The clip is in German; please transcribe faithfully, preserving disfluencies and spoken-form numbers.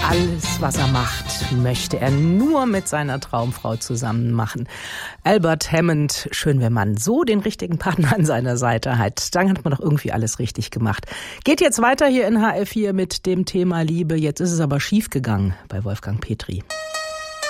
Alles, was er macht, möchte er nur mit seiner Traumfrau zusammen machen. Albert Hammond, schön, wenn man so den richtigen Partner an seiner Seite hat. Dann hat man doch irgendwie alles richtig gemacht. Geht jetzt weiter hier in H F vier mit dem Thema Liebe. Jetzt ist es aber schief gegangen bei Wolfgang Petri.